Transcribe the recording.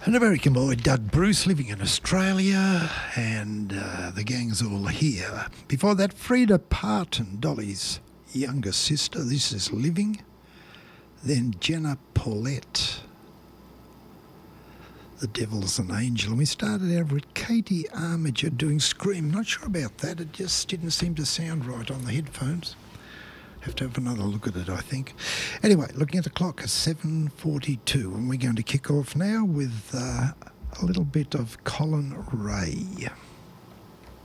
An American boy, Doug Bruce, living in Australia, and the gang's all here. Before that, Frida Parton, Dolly's younger sister, This Is Living. Then Jenna Paulette, The Devil's an Angel. And we started out with Katie Armiger doing Scream. Not sure about that, it just didn't seem to sound right on the headphones. Have to have another look at it, I think. Anyway, looking at the clock, it's 7:42, and we're going to kick off now with a little bit of Colin Ray.